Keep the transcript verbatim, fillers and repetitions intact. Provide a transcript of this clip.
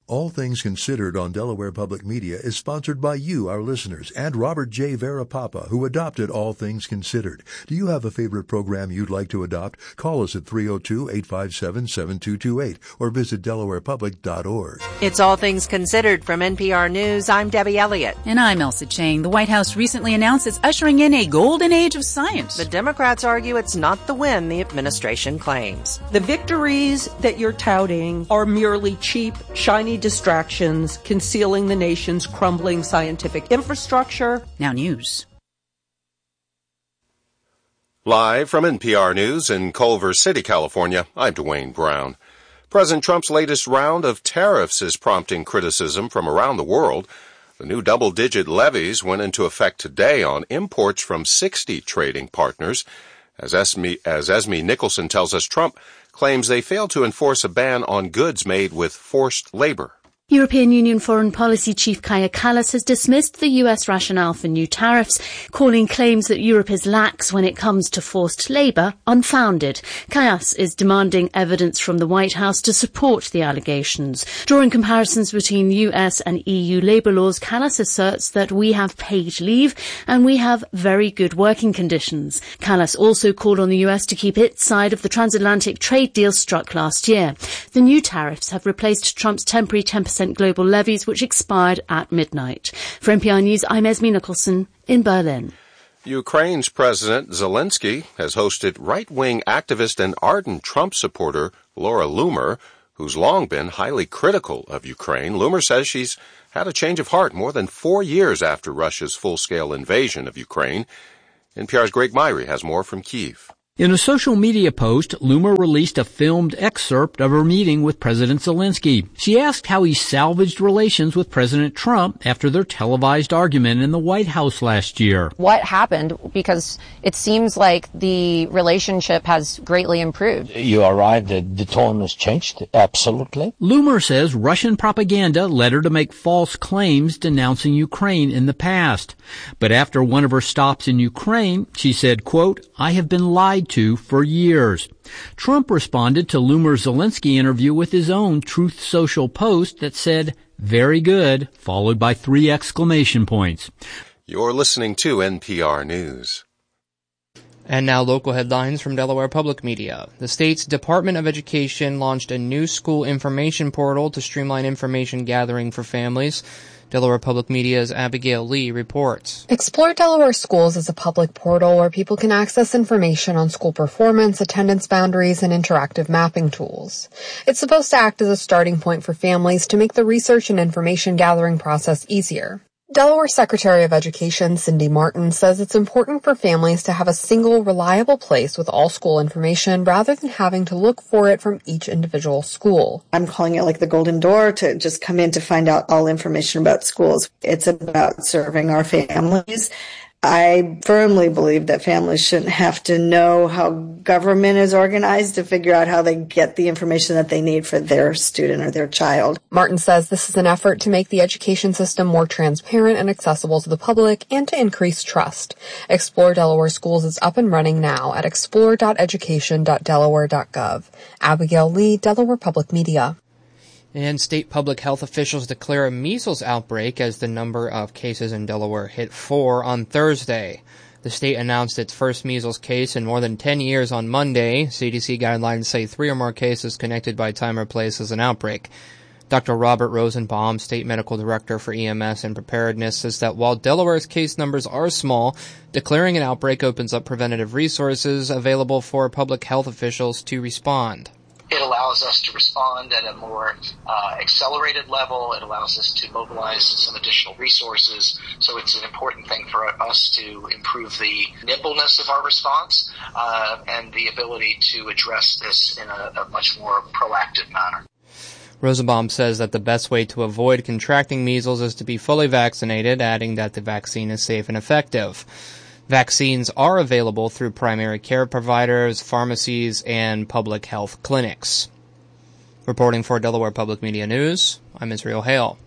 All Things Considered on Delaware Public Media is sponsored by you, our listeners, and Robert J. Verapapa, who adopted All Things Considered. Do you have a favorite program you'd like to adopt? Call us at three oh two, eight five seven, seven two two eight or visit delaware public dot org. It's All Things Considered from N P R News. I'm Debbie Elliott. And I'm Elsa Chang. The White House recently announced it's ushering in a golden age of science. The Democrats argue it's not the win the administration claims. The victories that you're touting are merely cheap, shiny distractions concealing the nation's crumbling scientific infrastructure. Now news. Live from N P R News in Culver City, California, I'm Dwayne Brown. President Trump's latest round of tariffs is prompting criticism from around the world. The new double-digit levies went into effect today on imports from sixty trading partners. As Esme, as Esme Nicholson tells us, Trump claims they failed to enforce a ban on goods made with forced labor. European Union Foreign Policy Chief Kaja Kallas has dismissed the U S rationale for new tariffs, calling claims that Europe is lax when it comes to forced labour unfounded. Kallas is demanding evidence from the White House to support the allegations. Drawing comparisons between U S and E U labour laws, Kallas asserts that we have paid leave and we have very good working conditions. Kallas also called on the U S to keep its side of the transatlantic trade deal struck last year. The new tariffs have replaced Trump's temporary ten percent global levies, which expired at midnight. For N P R News, I'm Esme Nicholson in Berlin. Ukraine's President Zelensky has hosted right-wing activist and ardent Trump supporter Laura Loomer, who's long been highly critical of Ukraine. Loomer says she's had a change of heart more than four years after Russia's full-scale invasion of Ukraine. N P R's Greg Myrie has more from Kyiv. In a social media post, Loomer released a filmed excerpt of her meeting with President Zelensky. She asked how he salvaged relations with President Trump after their televised argument in the White House last year. What happened? Because it seems like the relationship has greatly improved. You are right. The, the tone has changed. Absolutely. Loomer says Russian propaganda led her to make false claims denouncing Ukraine in the past. But after one of her stops in Ukraine, she said, quote, I have been lied to for years. Trump responded to Loomer's Zelensky interview with his own Truth Social post that said, very good, followed by three exclamation points. You're listening to N P R News. And now local headlines from Delaware Public Media. The state's Department of Education launched a new school information portal to streamline information gathering for families. Delaware Public Media's Abigail Lee reports. Explore Delaware Schools is a public portal where people can access information on school performance, attendance boundaries, and interactive mapping tools. It's supposed to act as a starting point for families to make the research and information gathering process easier. Delaware Secretary of Education Cindy Martin says it's important for families to have a single, reliable place with all school information rather than having to look for it from each individual school. I'm calling it like the golden door to just come in to find out all information about schools. It's about serving our families. I firmly believe that families shouldn't have to know how government is organized to figure out how they get the information that they need for their student or their child. Martin says this is an effort to make the education system more transparent and accessible to the public and to increase trust. Explore Delaware Schools is up and running now at explore dot education dot delaware dot gov. Abigail Lee, Delaware Public Media. And state public health officials declare a measles outbreak as the number of cases in Delaware hit four on Thursday. The state announced its first measles case in more than ten years on Monday. C D C guidelines say three or more cases connected by time or place as an outbreak. Doctor Robert Rosenbaum, State Medical Director for E M S and Preparedness, says that while Delaware's case numbers are small, declaring an outbreak opens up preventative resources available for public health officials to respond. It allows us to respond at a more uh, accelerated level. It allows us to mobilize some additional resources. So it's an important thing for us to improve the nimbleness of our response uh, and the ability to address this in a, a much more proactive manner. Rosenbaum says that the best way to avoid contracting measles is to be fully vaccinated, adding that the vaccine is safe and effective. Vaccines are available through primary care providers, pharmacies, and public health clinics. Reporting for Delaware Public Media News, I'm Israel Hale.